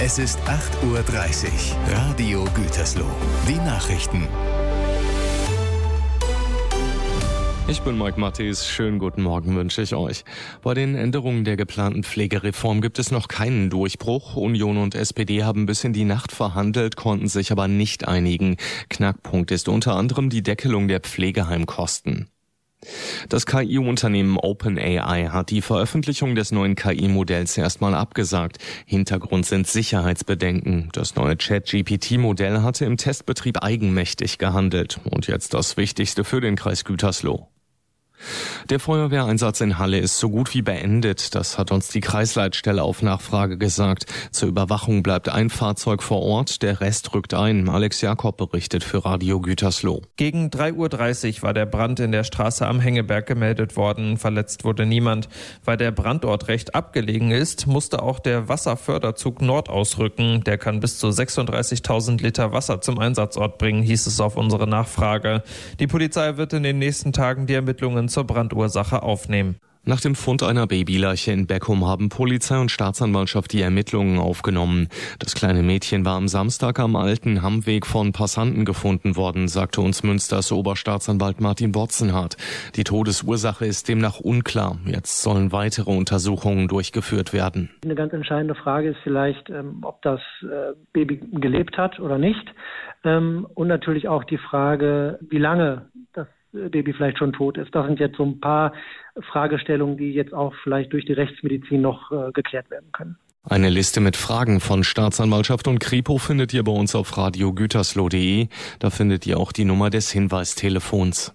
Es ist 8:30 Uhr. Radio Gütersloh. Die Nachrichten. Ich bin Mike Mattis. Schönen guten Morgen wünsche ich euch. Bei den Änderungen der geplanten Pflegereform gibt es noch keinen Durchbruch. Union und SPD haben bis in die Nacht verhandelt, konnten sich aber nicht einigen. Knackpunkt ist unter anderem die Deckelung der Pflegeheimkosten. Das KI-Unternehmen OpenAI hat die Veröffentlichung des neuen KI-Modells erstmal abgesagt. Hintergrund sind Sicherheitsbedenken. Das neue ChatGPT-Modell hatte im Testbetrieb eigenmächtig gehandelt. Und jetzt das Wichtigste für den Kreis Gütersloh. Der Feuerwehreinsatz in Halle ist so gut wie beendet. Das hat uns die Kreisleitstelle auf Nachfrage gesagt. Zur Überwachung bleibt ein Fahrzeug vor Ort, der Rest rückt ein. Alex Jakob berichtet für Radio Gütersloh. Gegen 3:30 Uhr war der Brand in der Straße am Hängeberg gemeldet worden. Verletzt wurde niemand. Weil der Brandort recht abgelegen ist, musste auch der Wasserförderzug Nord ausrücken. Der kann bis zu 36.000 Liter Wasser zum Einsatzort bringen, hieß es auf unsere Nachfrage. Die Polizei wird in den nächsten Tagen die Ermittlungen zur Brandursache aufnehmen. Nach dem Fund einer Babyleiche in Beckum haben Polizei und Staatsanwaltschaft die Ermittlungen aufgenommen. Das kleine Mädchen war am Samstag am alten Hammweg von Passanten gefunden worden, sagte uns Münsters Oberstaatsanwalt Martin Botzenhardt. Die Todesursache ist demnach unklar. Jetzt sollen weitere Untersuchungen durchgeführt werden. Eine ganz entscheidende Frage ist vielleicht, ob das Baby gelebt hat oder nicht. Und natürlich auch die Frage, wie lange das Baby vielleicht schon tot ist. Das sind jetzt so ein paar Fragestellungen, die jetzt auch vielleicht durch die Rechtsmedizin noch geklärt werden können. Eine Liste mit Fragen von Staatsanwaltschaft und Kripo findet ihr bei uns auf radiogütersloh.de. Da findet ihr auch die Nummer des Hinweistelefons.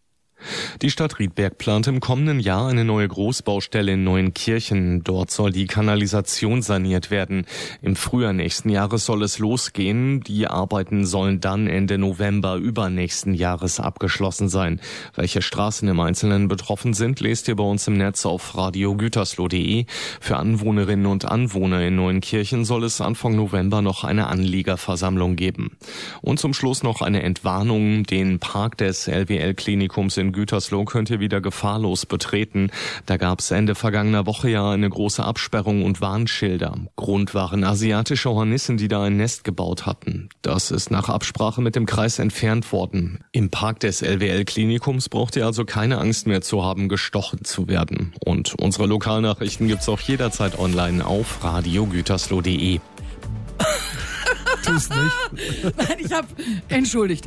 Die Stadt Riedberg plant im kommenden Jahr eine neue Großbaustelle in Neuenkirchen. Dort soll die Kanalisation saniert werden. Im Frühjahr nächsten Jahres soll es losgehen. Die Arbeiten sollen dann Ende November übernächsten Jahres abgeschlossen sein. Welche Straßen im Einzelnen betroffen sind, lest ihr bei uns im Netz auf radiogütersloh.de. Für Anwohnerinnen und Anwohner in Neuenkirchen soll es Anfang November noch eine Anliegerversammlung geben. Und zum Schluss noch eine Entwarnung. Den Park des LWL-Klinikums in Gütersloh könnt ihr wieder gefahrlos betreten. Da gab es Ende vergangener Woche ja eine große Absperrung und Warnschilder. Grund waren asiatische Hornissen, die da ein Nest gebaut hatten. Das ist nach Absprache mit dem Kreis entfernt worden. Im Park des LWL-Klinikums braucht ihr also keine Angst mehr zu haben, gestochen zu werden. Und unsere Lokalnachrichten gibt's auch jederzeit online auf radiogütersloh.de. Tu's nicht. Nein, entschuldigt.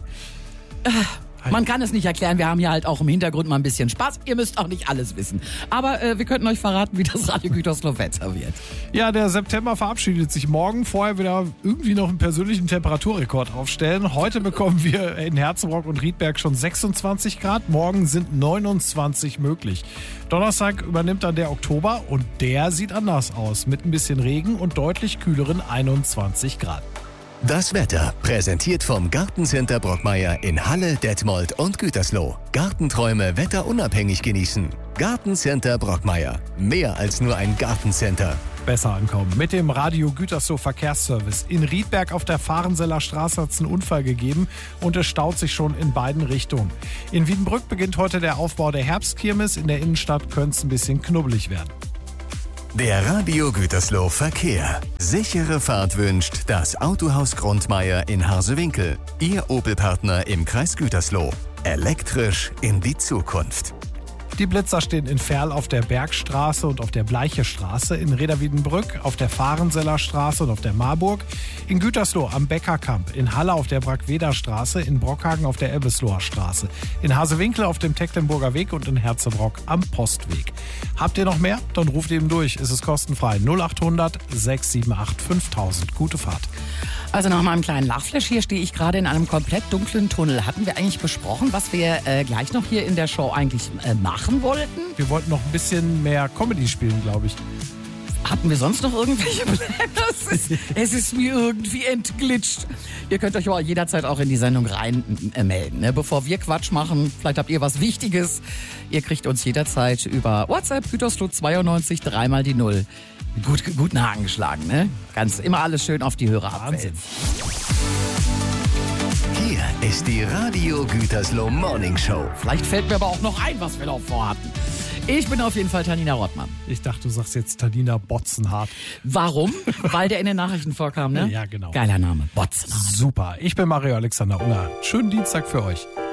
Man kann es nicht erklären, wir haben hier halt auch im Hintergrund mal ein bisschen Spaß. Ihr müsst auch nicht alles wissen. Aber wir könnten euch verraten, wie das Radio Gütersloh Wetter wird. Ja, der September verabschiedet sich morgen. Vorher wieder irgendwie noch einen persönlichen Temperaturrekord aufstellen. Heute bekommen wir in Herzebrock und Riedberg schon 26 Grad. Morgen sind 29 möglich. Donnerstag übernimmt dann der Oktober und der sieht anders aus. Mit ein bisschen Regen und deutlich kühleren 21 Grad. Das Wetter präsentiert vom Gartencenter Brockmeier in Halle, Detmold und Gütersloh. Gartenträume wetterunabhängig genießen. Gartencenter Brockmeier. Mehr als nur ein Gartencenter. Besser ankommen. Mit dem Radio Gütersloh Verkehrsservice. In Riedberg auf der Fahrenseller Straße hat es einen Unfall gegeben und es staut sich schon in beiden Richtungen. In Wiedenbrück beginnt heute der Aufbau der Herbstkirmes. In der Innenstadt könnte es ein bisschen knubbelig werden. Der Radio Gütersloh Verkehr. Sichere Fahrt wünscht das Autohaus Grundmeier in Harsewinkel. Ihr Opel-Partner im Kreis Gütersloh. Elektrisch in die Zukunft. Die Blitzer stehen in Verl auf der Bergstraße und auf der Bleichestraße, in Reda-Wiedenbrück auf der Fahrenseller Straße und auf der Marburg, in Gütersloh am Bäckerkamp, in Halle auf der Brackweder-Straße, in Brockhagen auf der Ebbesloher Straße, in Hasewinkel auf dem Tecklenburger Weg und in Herzebrock am Postweg. Habt ihr noch mehr? Dann ruft eben durch. Es ist kostenfrei. 0800 678 5000. Gute Fahrt. Also nach meinem kleinen Lachflash hier stehe ich gerade in einem komplett dunklen Tunnel. Hatten wir eigentlich besprochen, was wir gleich noch hier in der Show eigentlich machen wollten? Wir wollten noch ein bisschen mehr Comedy spielen, glaube ich. Hatten wir sonst noch irgendwelche Pläne? Es ist mir irgendwie entglitscht. Ihr könnt euch aber jederzeit auch in die Sendung rein melden. Ne? Bevor wir Quatsch machen, vielleicht habt ihr was Wichtiges. Ihr kriegt uns jederzeit über WhatsApp Gütersloh 92 3 die 0. Guten Haken geschlagen, ne? Ganz immer alles schön auf die Hörer abwälzen. Hier ist die Radio Gütersloh Morning Show. Vielleicht fällt mir aber auch noch ein, was wir noch vorhatten. Ich bin auf jeden Fall Tanina Rottmann. Ich dachte, du sagst jetzt Tanina Botzenhardt. Warum? Weil der in den Nachrichten vorkam, ne? Ja, genau. Geiler Name, Botzenhardt. Super. Ich bin Mario Alexander Unger. Schönen Dienstag für euch.